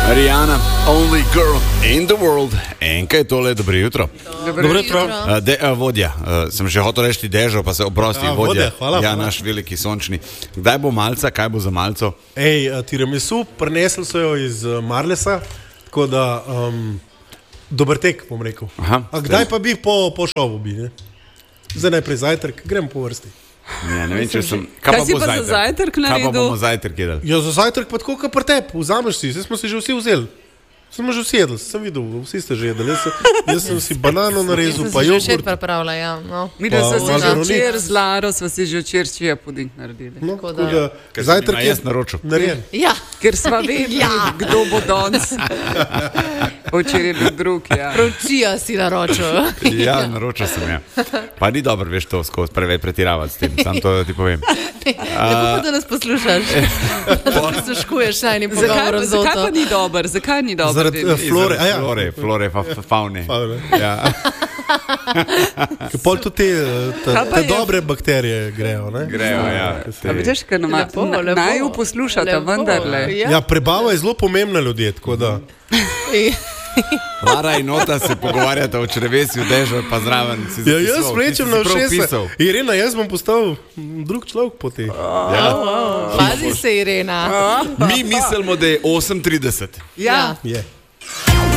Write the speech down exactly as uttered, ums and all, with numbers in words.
Rihanna, only girl in the world. Enka je tole, dobro jutro. Dobro, dobro jutro. Uh, de, uh, vodja, uh, sem že hotel reči Dežo, pa se oprosti, A, vodja. vodja, hvala, ja, hvala. naš veliki sončni. Kdaj bo malca, kaj bo za malco? Ej, uh, tiramisu, prinesli so jo iz uh, Marlesa, tako da um, dober tek, bom rekel. Aha, A kdaj pa bi po, po šovu bi, ne? Zdaj najprej zajtrk, gremo po vrsti. Ja, ne vem, če sem... Kaj si pa za zajtrk Kaj pa naredil? bomo zajtrk jedali? Ja, za zajtrk pa tako, kot pri tebi, vzameš si, zdaj smo si že vsi vzeli. Smo že vsi jedli, sem videl, vsi ste že jedli. Jaz, sem- jaz sem si banano narezal, pa Jaz sem si že jogurt. pripravila, ja. No. Mi da Pa smo se že makaronik. včer z Laro, smo si že včer čija puding naredili. No, Tako tako da- da, Ker sem zajtrk jima je jaz naročil. narejen. Ja, Ker sva vedeli, Ja. kdo bo danes. Včer je bil drug, ja. pročija si naročil. Ja, naročil sem, ja. Pa ni dobro, veš, to skozi preveč pretiravati s tem, sam to da ti povem. Lepo pa, da nas poslušaš. Da prisluškuješ najnim Zakaj, pogovorom z zakaj pa Oto. ni dober? Zakaj ni dober? Zaradi Denis? uh, flore, a ja. Flore, flore, fa, fa, faune. Favne. Ja. Ker pol tudi te, uh, te, Kaj pa te je? dobre bakterije grejo, ne? Grejo, ja. A vidiš, kaj nama, Lepo, na, lepo. naj jo poslušate, Lepo, vendarle. Ja. Ja, prebava je zelo pomembna ljudje, tako da. Lara in Ota se pogovarjata o črevesju, Dežo pa zraven si Ja, zapisoval. jaz Ti vlečem si na si prav ušesa. pisal. Irena, jaz bom postal mm, drug človek po tej. Ja. Pazi se, Irena. Mi mislimo, da je osem trideset. Ja, Je.